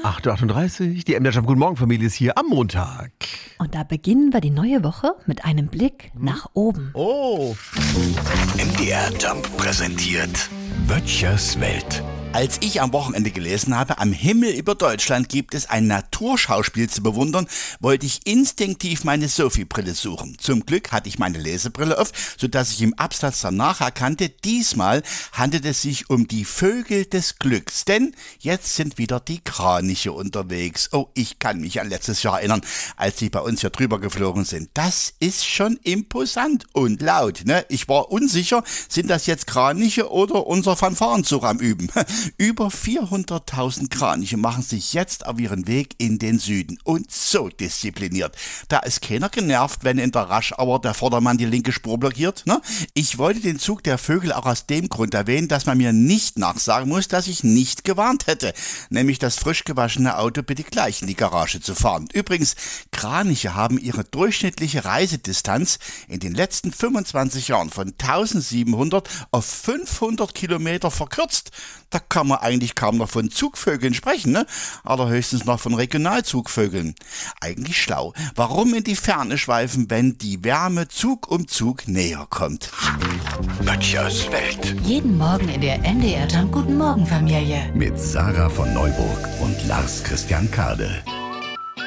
8:38 Uhr, die MDR Jump Guten Morgen Familie ist hier am Montag. Und da beginnen wir die neue Woche mit einem Blick nach oben. Oh. MDR Jump präsentiert Böttchers Welt. Als ich am Wochenende gelesen habe, am Himmel über Deutschland gibt es ein Naturschauspiel zu bewundern, wollte ich instinktiv meine Sophie-Brille suchen. Zum Glück hatte ich meine Lesebrille auf, sodass ich im Absatz danach erkannte, diesmal handelt es sich um die Vögel des Glücks. Denn jetzt sind wieder die Kraniche unterwegs. Oh, ich kann mich an letztes Jahr erinnern, als sie bei uns hier drüber geflogen sind. Das ist schon imposant und laut, ne? Ich war unsicher, sind das jetzt Kraniche oder unser Fanfarenzug am Üben? Über 400.000 Kraniche machen sich jetzt auf ihren Weg in den Süden und so diszipliniert. Da ist keiner genervt, wenn in der Rush-Hour der Vordermann die linke Spur blockiert. Ne? Ich wollte den Zug der Vögel auch aus dem Grund erwähnen, dass man mir nicht nachsagen muss, dass ich nicht gewarnt hätte, nämlich das frisch gewaschene Auto bitte gleich in die Garage zu fahren. Übrigens, Kraniche haben ihre durchschnittliche Reisedistanz in den letzten 25 Jahren von 1700 auf 500 Kilometer verkürzt. Da kann man eigentlich kaum noch von Zugvögeln sprechen, ne? Allerhöchstens noch von Regionalzugvögeln. Eigentlich schlau. Warum in die Ferne schweifen, wenn die Wärme Zug um Zug näher kommt? Böttchers Welt. Jeden Morgen in der MDR Jump Guten Morgen Familie. Mit Sarah von Neuburg und Lars Christian Kade.